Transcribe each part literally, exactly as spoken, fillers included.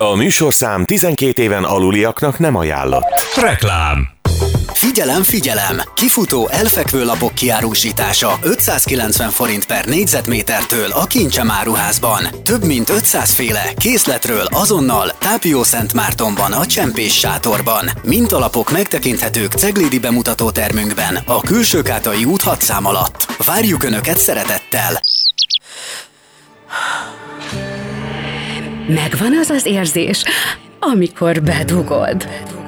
A műsorszám tizenkét éven aluliaknak nem ajánlott. Reklám. Figyelem, figyelem! Kifutó elfekvő lapok kiárusítása ötszázkilencven forint per négyzetmétertől a Kincsem áruházban. Több mint ötszáz féle készletről azonnal Tápiószentmártonban a Csempés sátorban. Mintalapok megtekinthetők ceglédi bemutató termünkben a Külsőkátai út hat szám alatt. Várjuk Önöket szeretettel! Megvan az az érzés, amikor bedugod.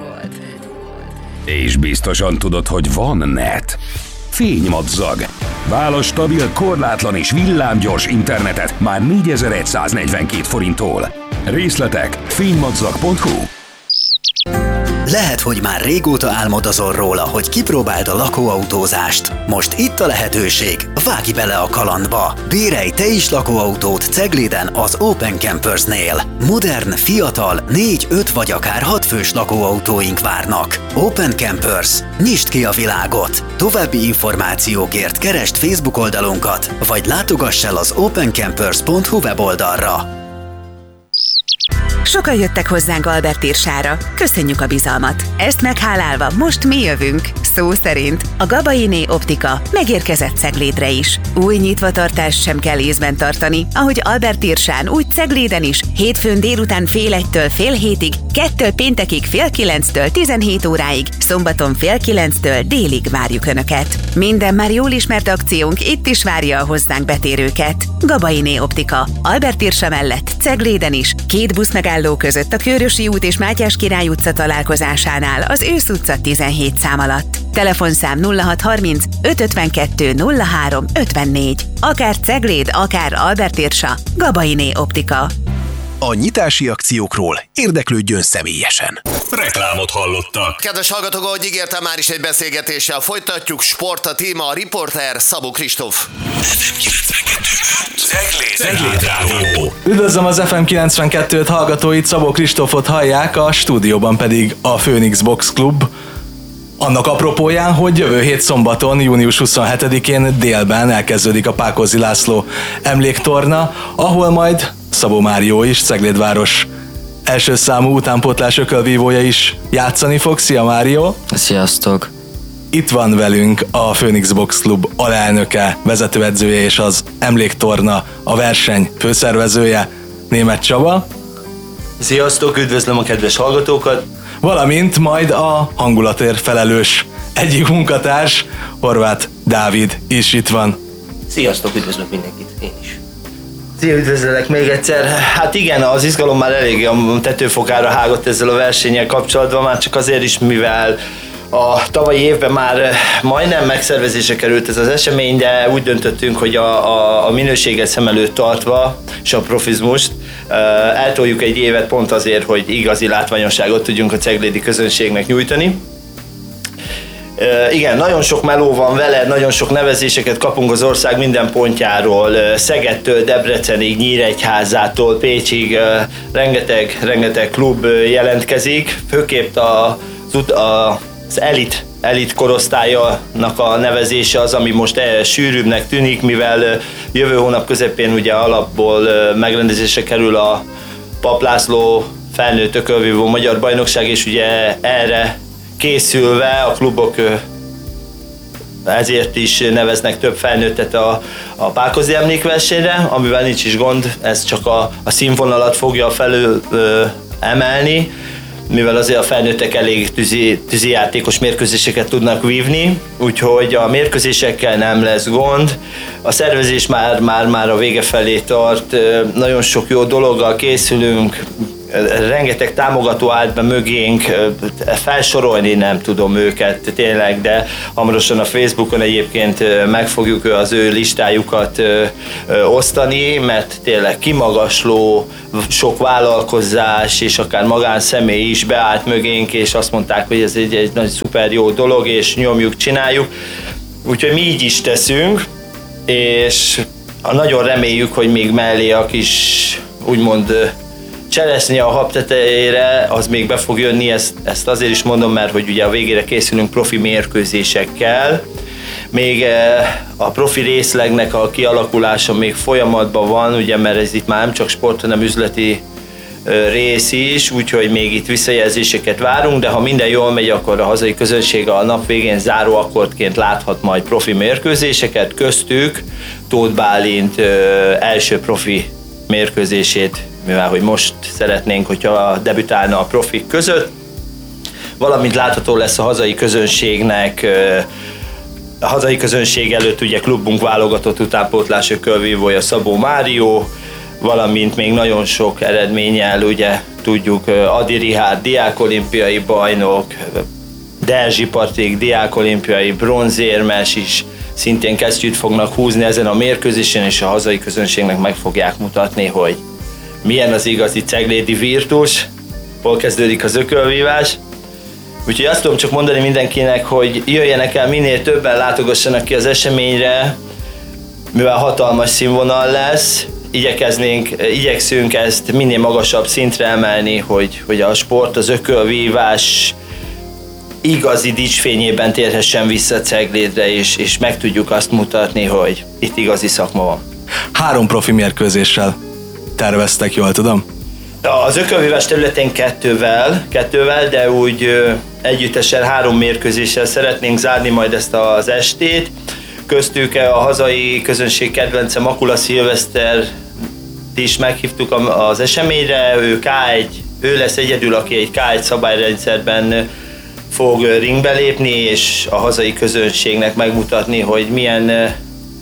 És biztosan tudod, hogy van net. Fénymadzag. Válasz stabil, korlátlan és villámgyors internetet már négyezer-száznegyvenkét forinttól. Részletek fénymadzag pont hu. Lehet, hogy már régóta álmodozol róla, hogy kipróbáld a lakóautózást. Most itt a lehetőség, vágj bele a kalandba! Bérelj te is lakóautót Cegléden az Open Campersnél. Modern, fiatal, négy, öt vagy akár hat fős lakóautóink várnak. Open Campers. Nyisd ki a világot! További információkért keresd Facebook oldalunkat, vagy látogass el az opencampers pont hu weboldalra. Sokan jöttek hozzánk Albert Irsára. Köszönjük a bizalmat. Ezt meghálálva most mi jövünk. Szó szerint a Gabainé Optika megérkezett Ceglédre is. Új nyitvatartást sem kell észben tartani, ahogy Albert Irsán, úgy Cegléden is. Hétfőn délután fél egytől fél hétig, kettől péntekig fél kilenctől tizenhét óráig, szombaton fél kilenctől délig várjuk Önöket. Minden már jól ismert akciónk itt is várja a hozzánk betérőket. Gabainé Optika. Albert Irsa mellett Cegléden is. Két busz megálló között a Kőrösi út és Mátyás Király utca találkozásánál az Ősz utca tizenhét szám alatt. Telefonszám nulla hat harminc öt ötvenkettő nulla három ötvennégy. Akár Cegléd, akár Albert Irsa. Gabainé Optika. A nyitási akciókról érdeklődjön személyesen. Reklámot hallottak. Kedves hallgatók, ahogy ígértem, már is egy beszélgetéssel folytatjuk. Sport a téma, a riporter Szabó Kristóf. Cegléd Rádió. Üdvözlöm az ef em kilencvenkettő hallgatóit, Szabó Kristófot hallják, a stúdióban pedig a Phoenix Box Club. Annak apropóján, hogy jövő hét szombaton, június huszonhetedikén délben elkezdődik a Pákozzi László emléktorna, ahol majd Szabó Mário is, Ceglédváros első számú utánpótlás ökölvívója is játszani fog. Szia Mário! Sziasztok! Itt van velünk a Phoenix Box Club alelnöke, vezetőedzője és az emléktorna, a verseny főszervezője, Németh Csaba. Sziasztok, üdvözlöm a kedves hallgatókat! Valamint majd a hangulatért felelős egyik munkatárs, Horváth Dávid is itt van. Sziasztok, üdvözlök mindenkit, én is. Szia, üdvözlök még egyszer. Hát igen, az izgalom már elég a tetőfokára hágott ezzel a versennyel kapcsolatban, már csak azért is, mivel a tavalyi évben már majdnem megszervezésre került ez az esemény, de úgy döntöttünk, hogy a, a, a minőséget szem előtt tartva, és a profizmust eltoljuk egy évet pont azért, hogy igazi látványosságot tudjunk a ceglédi közönségnek nyújtani. Igen, nagyon sok meló van vele, nagyon sok nevezéseket kapunk az ország minden pontjáról, Szegedtől, Debrecenig, Nyíregyházától, Pécsig, rengeteg, rengeteg klub jelentkezik, főképp a, a az elit, elit korosztálynak a nevezése az, ami most sűrűbbnek tűnik, mivel jövő hónap közepén ugye alapból megrendezésre kerül a Pap László felnőtt ökölvívó magyar bajnokság, és ugye erre készülve a klubok ezért is neveznek több felnőttet a, a Pákozzi emlékversenyre, amivel nincs is gond, ez csak a, a színvonalat fogja felül ö, emelni, mivel azért a felnőttek elég tűzi, tűzijátékos mérkőzéseket tudnak vívni, úgyhogy a mérkőzésekkel nem lesz gond. A szervezés már, már, már a vége felé tart, nagyon sok jó dologgal készülünk, rengeteg támogató állt be mögénk, felsorolni nem tudom őket tényleg, de hamarosan a Facebookon egyébként meg fogjuk az ő listájukat osztani, mert tényleg kimagasló, sok vállalkozás és akár magánszemély is beállt mögénk, és azt mondták, hogy ez egy, egy nagy szuper jó dolog, és nyomjuk, csináljuk. Úgyhogy mi így is teszünk, és nagyon reméljük, hogy még mellé a kis úgymond cseresznye a hab tetejére, az még be fog jönni, ezt, ezt azért is mondom, mert hogy ugye a végére készülünk profi mérkőzésekkel. Még a profi részlegnek a kialakulása még folyamatban van, ugye, mert ez itt már nem csak sport, hanem üzleti rész is, úgyhogy még itt visszajelzéseket várunk, de ha minden jól megy, akkor a hazai közönség a nap végén záró akkordként láthat majd profi mérkőzéseket, köztük Tóth Bálint első profi mérkőzését, mivel hogy most szeretnénk, hogyha debütálna a profik között, valamint látható lesz a hazai közönségnek, a hazai közönség előtt ugye klubunk válogatott utánpótlás ökölvívója Szabó Mário, valamint még nagyon sok eredménnyel, ugye tudjuk Adi Rihárd diákolimpiai bajnok, Derzsi Patrik diákolimpiai bronzérmes is szintén kesztyűt fognak húzni ezen a mérkőzésen, és a hazai közönségnek meg fogják mutatni, hogy milyen az igazi ceglédi virtus, hol kezdődik az ökölvívás. Úgyhogy azt tudom csak mondani mindenkinek, hogy jöjjenek el minél többen, látogassanak ki az eseményre, mivel hatalmas színvonal lesz, igyekeznénk, igyekszünk ezt minél magasabb szintre emelni, hogy, hogy a sport, az ökölvívás igazi dicsfényében térhessen vissza Ceglédre, és, és meg tudjuk azt mutatni, hogy itt igazi szakma van. Három profi mérkőzéssel terveztek, jól tudom? Az ökölvívás területén kettővel, kettővel, de úgy együttesen három mérkőzéssel szeretnénk zárni majd ezt az estét. Köztük a hazai közönség kedvence Makula Szilveszter is meghívtuk az eseményre, ő ká egy, ő lesz egyedül, aki egy ká egy szabályrendszerben fog ringbe lépni, és a hazai közönségnek megmutatni, hogy milyen,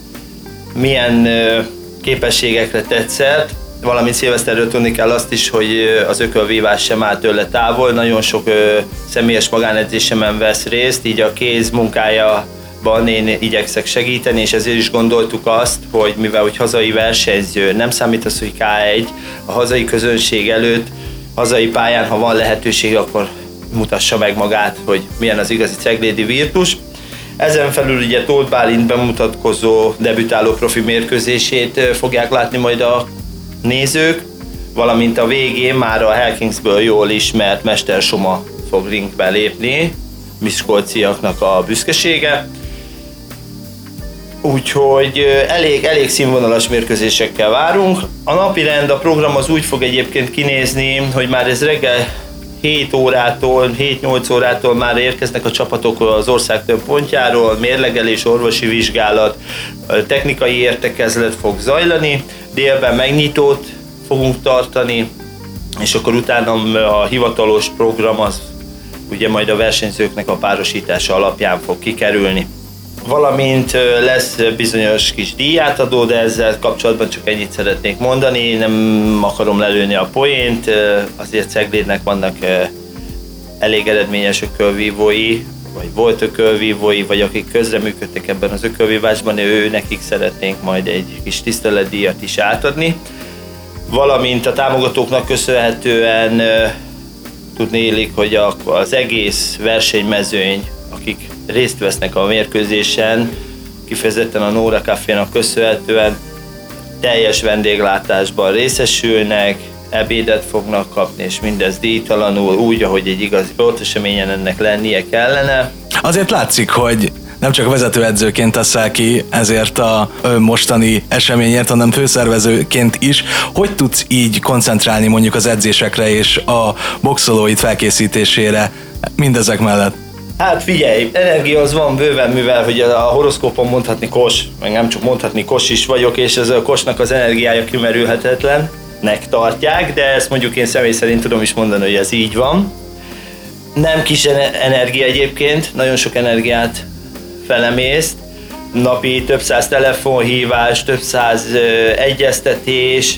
milyen képességekre tetszett. Valamint Szilveszterről tudni kell azt is, hogy az ökölvívás sem áll tőle távol, nagyon sok személyes magánedzésemen vesz részt, így a kéz munkájában én igyekszek segíteni, és ezért is gondoltuk azt, hogy mivel hogy hazai versenyző, nem számít az, hogy ká egy, a hazai közönség előtt, hazai pályán, ha van lehetőség, akkor mutassa meg magát, hogy milyen az igazi ceglédi virtus. Ezen felül ugye Tóth Bálint bemutatkozó, debütáló profi mérkőzését fogják látni majd a nézők, valamint a végén már a Helkingsből jól ismert Mester Soma fog ringbe lépni, miskolciaknak a büszkesége. Úgyhogy elég, elég színvonalas mérkőzésekkel várunk. A napirend, a program az úgy fog egyébként kinézni, hogy már ez reggel hét órától, hét-nyolc órától már érkeznek a csapatok az ország több pontjáról, mérlegelés, orvosi vizsgálat, technikai értekezlet fog zajlani, délben megnyitót fogunk tartani, és akkor utána a hivatalos program az ugye majd a versenyzőknek a párosítása alapján fog kikerülni. Valamint lesz bizonyos kis díjátadó, de ezzel kapcsolatban csak ennyit szeretnék mondani, nem akarom lelőni a poént, azért Ceglédnek vannak elég eredményes ökölvívói, vagy volt ökölvívói, vagy akik közreműködtek ebben az ökölvívásban, ő nekik szeretnénk majd egy kis tiszteletdíjat is átadni. Valamint a támogatóknak köszönhetően tudni illik, hogy az egész versenymezőny, akik részt vesznek a mérkőzésen, kifejezetten a Nóra Cafénak köszönhetően teljes vendéglátásban részesülnek, ebédet fognak kapni, és mindez díjtalanul, úgy, ahogy egy igazi sporteseményen ennek lennie kellene. Azért látszik, hogy nem csak vezetőedzőként teszel ki ezért a mostani eseményért, hanem főszervezőként is. Hogy tudsz így koncentrálni mondjuk az edzésekre és a boxolóid felkészítésére mindezek mellett? Hát figyelj, energia az van bőven, mivel hogy a horoszkópon mondhatni kos, meg nem csak mondhatni kos is vagyok, és ez a kosnak az energiája kimerülhetetlennek tartják, de ezt mondjuk én személy szerint tudom is mondani, hogy ez így van. Nem kis energia egyébként, nagyon sok energiát felemészt, napi több száz telefonhívás, több száz egyeztetés.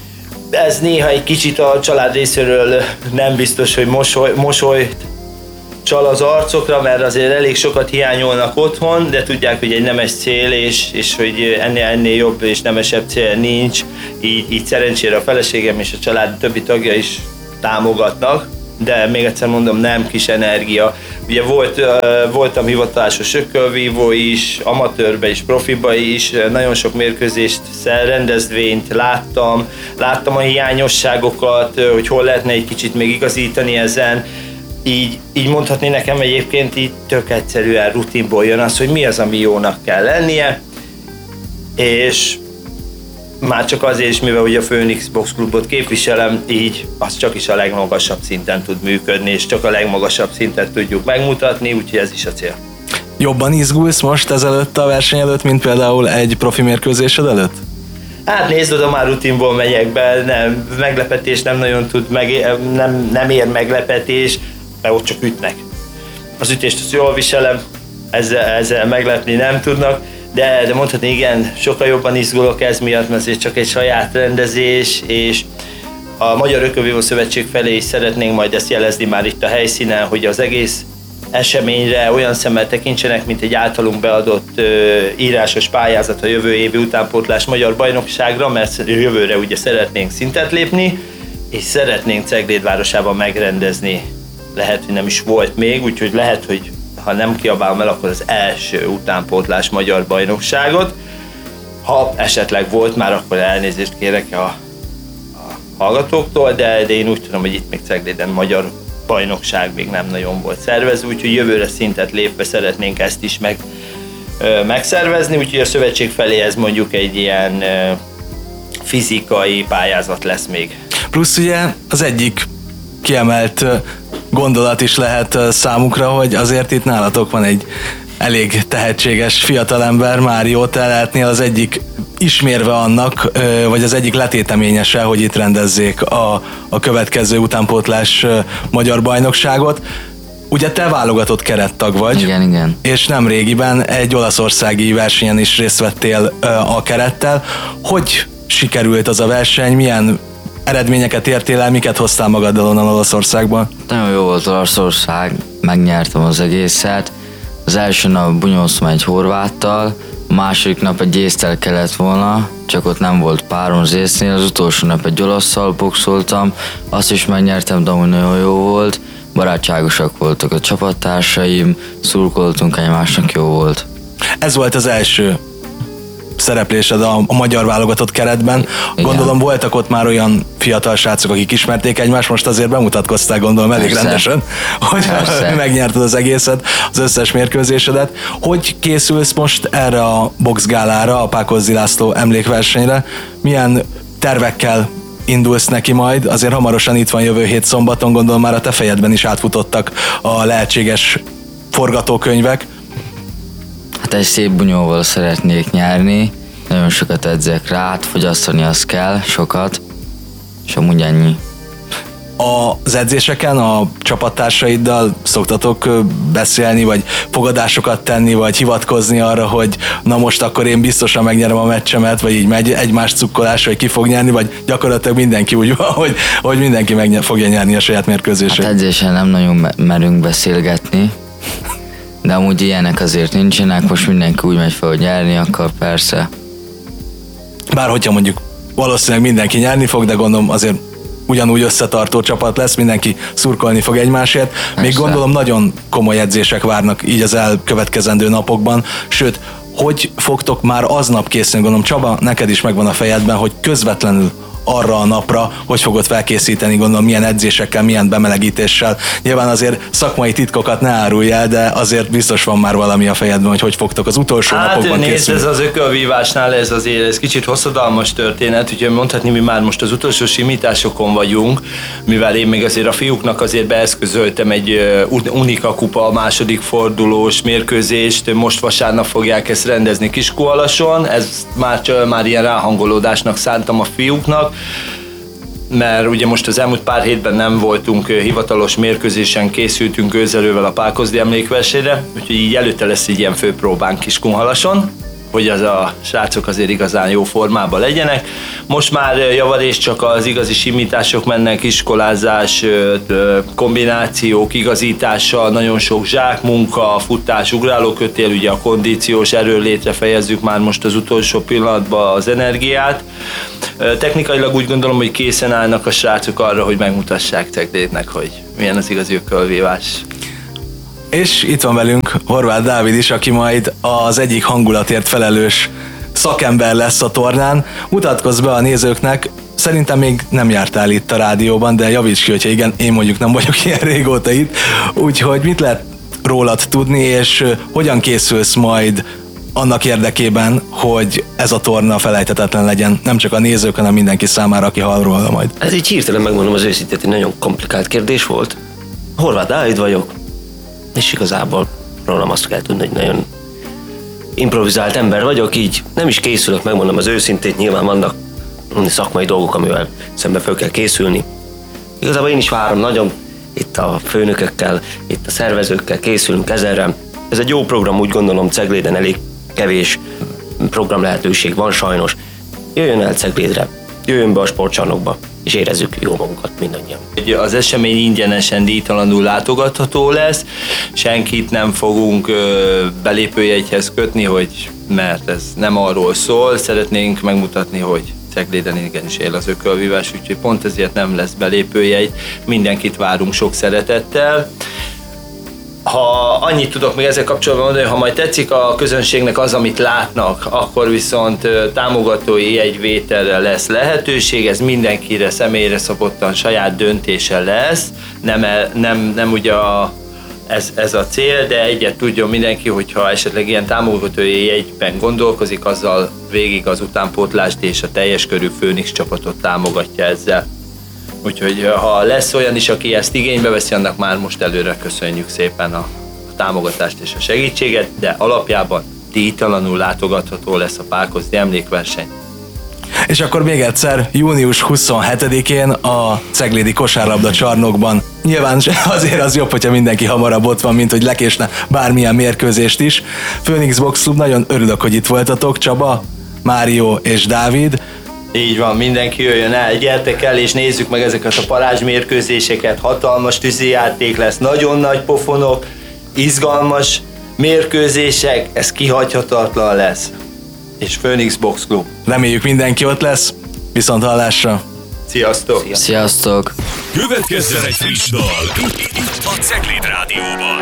Ez néha egy kicsit a család részéről nem biztos, hogy mosoly, mosolyt csal az arcokra, mert azért elég sokat hiányolnak otthon, de tudják, hogy egy nemes cél, és, és hogy ennél, ennél jobb és nemesebb cél nincs. Így, így szerencsére a feleségem és a család többi tagja is támogatnak, de még egyszer mondom, nem kis energia. Ugye volt, voltam hivatalos ökölvívó is, amatőrbe is, profiba is, nagyon sok mérkőzést, rendezvényt láttam, láttam a hiányosságokat, hogy hol lehetne egy kicsit még igazítani ezen. Így, így mondhatni nekem egyébként így tök egyszerűen rutinból jön az, hogy mi az, ami jónak kell lennie, és már csak azért is, mivel ugye a Phoenix Box Clubot képviselem, így az csak is a legmagasabb szinten tud működni, és csak a legmagasabb szintet tudjuk megmutatni, úgyhogy ez is a cél. Jobban izgulsz most ezelőtt a verseny előtt, mint például egy profi mérkőzésed előtt? Hát nézd, oda már rutinból megyek be, nem, meglepetés nem nagyon tud, meg, nem, nem ér meglepetés, mert ott csak ütnek. Az ütést azt jól viselem, ezzel, ezzel meglepni nem tudnak, de, de mondhatni igen, sokkal jobban izgulok ez miatt, mert ez csak egy saját rendezés, és a Magyar Ökölvívó Szövetség felé is szeretnénk majd ezt jelezni már itt a helyszínen, hogy az egész eseményre olyan szemmel tekintsenek, mint egy általunk beadott ö, írásos pályázat a jövő évi utánpótlás magyar bajnokságra, mert jövőre ugye szeretnénk szintet lépni, és szeretnénk Cegléd városában megrendezni. Lehet, hogy nem is volt még, úgyhogy lehet, hogy ha nem kiabálom el, akkor az első utánpótlás magyar bajnokságot. Ha esetleg volt már, akkor elnézést kérek a, a hallgatóktól, de, de én úgy tudom, hogy itt még Cegléden magyar bajnokság még nem nagyon volt szervező, úgyhogy jövőre szintet lépve szeretnénk ezt is meg, ö, megszervezni, úgyhogy a szövetség felé ez mondjuk egy ilyen ö, fizikai pályázat lesz még. Plusz ugye az egyik kiemelt gondolat is lehet számukra, hogy azért itt nálatok van egy elég tehetséges fiatalember, Mário, te lehetnél az egyik ismérve annak, vagy az egyik letéteményese, hogy itt rendezzék a, a következő utánpótlás magyar bajnokságot. Ugye te válogatott kerettag vagy. Igen, igen. És nem régiben egy olaszországi versenyen is részt vettél a kerettel. Hogy sikerült az a verseny? Milyen eredményeket értél el, miket hoztál magaddal onnan Olaszországban? Nagyon jó volt Olaszország, megnyertem az egészet. Az első nap bunyóztam egy horváttal, a második nap egy észtel kellett volna, csak ott nem volt párom az észnél, az utolsó nap egy olaszszal boxoltam, azt is megnyertem, de amúgy nagyon jó volt, barátságosak voltak a csapattársaim, szurkoltunk egymásnak, jó volt. Ez volt az első szereplésed a, a magyar válogatott keretben. Igen. Gondolom voltak ott már olyan fiatal srácok, akik ismerték egymást, most azért bemutatkoztál, gondolom elég Persze. rendesen, hogy Persze. megnyerted az egészet, az összes mérkőzésedet. Hogy készülsz most erre a boxgálára, a Pákozzi László emlékversenyre? Milyen tervekkel indulsz neki majd? Azért hamarosan itt van jövő hét szombaton, gondolom már a te fejedben is átfutottak a lehetséges forgatókönyvek. Hát egy szép bunyóval szeretnék nyerni, nagyon sokat edzek rá, fogyasztani azt kell, sokat, és amúgy ennyi. Az edzéseken a csapattársaidmal szoktatok beszélni, vagy fogadásokat tenni, vagy hivatkozni arra, hogy na most akkor én biztosan megnyerem a meccsemet, vagy így megy egymás cukkolás, hogy ki fog nyerni, vagy gyakorlatilag mindenki úgy van, hogy, hogy mindenki meg fogja nyerni a saját mérkőzését. Hát edzésen nem nagyon merünk beszélgetni, de amúgy ilyenek azért nincsenek, most mindenki úgy megy fel, hogy nyerni akar, persze. Bár hogyha mondjuk valószínűleg mindenki nyerni fog, de gondolom azért ugyanúgy összetartó csapat lesz, mindenki szurkolni fog egymásért. Persze. Még gondolom nagyon komoly edzések várnak így az elkövetkezendő napokban, sőt, hogy fogtok már aznap készülni, gondolom Csaba, neked is megvan a fejedben, hogy közvetlenül arra a napra, hogy fogod felkészíteni, gondolom milyen edzésekkel, milyen bemelegítéssel. Nyilván azért szakmai titkokat ne árulj el, de azért biztos van már valami a fejedben, hogy hogy fogtok az utolsó hát, napokban nézd, készülni. Ez az ökölvívásnál ez azért ez kicsit hosszadalmas történet, úgyhogy mondhatni, mi már most az utolsó simításokon vagyunk, mivel én még azért a fiúknak azért beeszközöltem egy Unika kupa második fordulós mérkőzést, most vasárnap fogják ezt rendezni Kiskunhalason, ez már, már ilyen ráhangolódásnak szántam a fiúknak, mert ugye most az elmúlt pár hétben nem voltunk hivatalos mérkőzésen, készültünk gőzelővel a Pákozdi emlékversenyre, úgyhogy így előtte lesz egy ilyen főpróbánk Kiskunhalason, hogy az a srácok azért igazán jó formában legyenek. Most már javarészt csak az igazi simítások mennek, iskolázás, kombinációk, igazítása, nagyon sok zsákmunka, futás, ugrálókötél, ugye a kondíciós erőlétre fejezzük már most az utolsó pillanatban az energiát. Technikailag úgy gondolom, hogy készen állnak a srácok arra, hogy megmutassák Ceglédnek, hogy milyen az igazi ökölvívás. És itt van velünk Horváth Dávid is, aki majd az egyik hangulatért felelős szakember lesz a tornán. Mutatkozz be a nézőknek, szerintem még nem jártál itt a rádióban, de javíts ki, hogyha igen, én mondjuk nem vagyok ilyen régóta itt. Úgyhogy mit lehet rólad tudni, és hogyan készülsz majd annak érdekében, hogy ez a torna felejthetetlen legyen, nem csak a nézők, hanem mindenki számára, aki hall róla majd? Ez így hirtelen megmondom az őszintét, egy nagyon komplikált kérdés volt. Horváth Dávid vagyok, és igazából rólam azt kell tudni, hogy nagyon improvizált ember vagyok, így nem is készülök, megmondom az őszintét, nyilván vannak szakmai dolgok, amivel szembe fel kell készülni. Igazából én is várom nagyon, itt a főnökökkel, itt a szervezőkkel készülünk ezerre. Ez egy jó program, úgy gondolom, Cegléden elég kevés program lehetőség van sajnos. Jöjjön el Ceglédre, jöjjön be a sportcsarnokba, és érezzük jól magunkat mindannyian. Az esemény ingyenesen, díjtalanul látogatható lesz, senkit nem fogunk ö, belépőjegyhez kötni, hogy, mert ez nem arról szól, szeretnénk megmutatni, hogy Cegléden igenis él az ökölvívás, úgyhogy pont ezért nem lesz belépőjegy, mindenkit várunk sok szeretettel. Ha annyit tudok még ezzel kapcsolatban mondani, ha majd tetszik a közönségnek az, amit látnak, akkor viszont támogatói jegyvételre lesz lehetőség, ez mindenkire személyre szabottan saját döntése lesz, nem, nem, nem ugye a, ez, ez a cél, de egyet tudjon mindenki, hogyha esetleg ilyen támogatói jegyben gondolkozik, azzal végig az utánpótlást és a teljes körű Főnix csapatot támogatja ezzel. Úgyhogy ha lesz olyan is, aki ezt igénybe veszi, annak már most előre köszönjük szépen a, a támogatást és a segítséget, de alapjában díjtalanul látogatható lesz a Pákozdi emlékverseny. És akkor még egyszer, június huszonhetedikén a Ceglédi kosárlabda csarnokban. Nyilván azért az jobb, hogyha mindenki hamarabb ott van, mint hogy lekésne bármilyen mérkőzést is. Phoenix Box Club, nagyon örülök, hogy itt voltatok, Csaba, Mário és Dávid. Így van, mindenki jöjjön el, gyertek el és nézzük meg ezeket a parázsmérkőzéseket, hatalmas tűzijáték lesz, nagyon nagy pofonok, izgalmas mérkőzések, ez kihagyhatatlan lesz. És Phoenix Box Club. Reméljük mindenki ott lesz, viszont hallásra! Sziasztok! Sziasztok! Következzen egy friss dal itt a Cegléd Rádióban.